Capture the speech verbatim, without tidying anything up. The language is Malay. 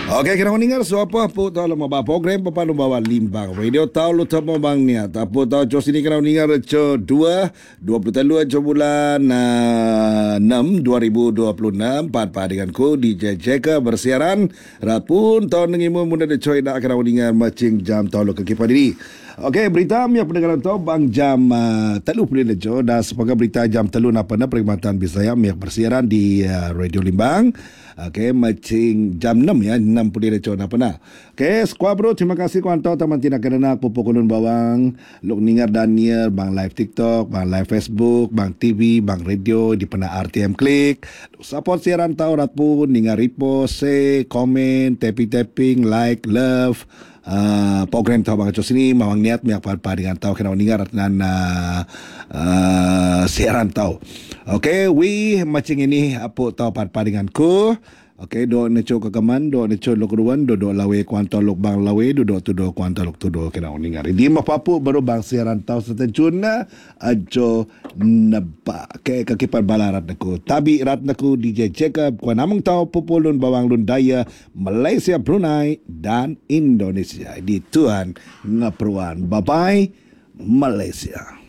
Okey, kena mendengar siapa pun tahu lama bawa program papan bawa limbang radio tahu lu tahu bang ni tahu tahu jos ini kena mendengar co dua dua puluh telu co bulan uh, enam dua ribu dua puluh enam empat pa dengan ku D J Jeka bersiaran rapun tahun nengimu muda de coy dak kena mendengar macing jam tahu lu kekipan diri. Okey, berita yang pendengaran tahu bang jam uh, telu puluh lejo dan semoga berita jam telu napa na perkhidmatan Bisaya yang bersiaran di uh, Radio Limbang. Okey, macing jam enam ya, enam puluh lejo napa na. Okey, skuad bro, terima kasih kawan tahu teman tina kerana pupu kunun bawang, Luk Ningar Daniel, bang live TikTok, bang live Facebook, bang T V, bang radio di pena R T M Klik. Support siaran tahu ratpun ningar repost, say, komen, tapping-tapping, like, love. Uh, program tahu bang Acos ini mawang niat miak par-par dengan tahu kena ningar dengan uh, uh, siaran tahu. Okay, we macing ini apa tahu par-par dengan ku. Okay, do neco kekaman, do neco lokruan, do do lawe kuanto lok bang lawe, do do tu do kuanto lok tu do kena ningar. Di mah papu baru bang siaran tahu setejuna ajo neba. Okay, kakipan balarat naku. Tabi rat naku D J Jacob kuan among tahu pupulun bawang lun daya Malaysia, Brunei dan Indonesia. Di Tuhan ngapruan. Bye bye Malaysia.